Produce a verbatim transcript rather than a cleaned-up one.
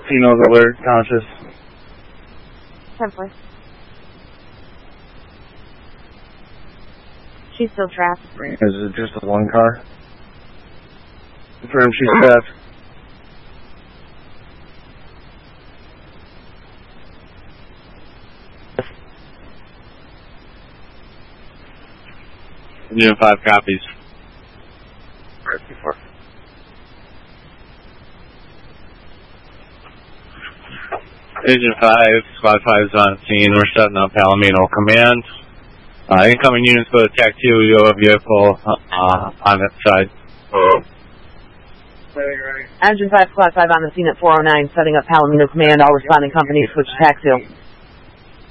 Female's alert, conscious. ten four. She's still trapped. Is it just a one car? Confirm she's trapped. Agent five copies. Before. Agent five, Squad five is on scene. We're setting up Palomino Command. Uh, incoming units go to attack two. You have a vehicle uh, on that side. Oh. Agent five, Squad five on the scene at four oh nine, setting up Palomino Command. All responding companies switch to taxi.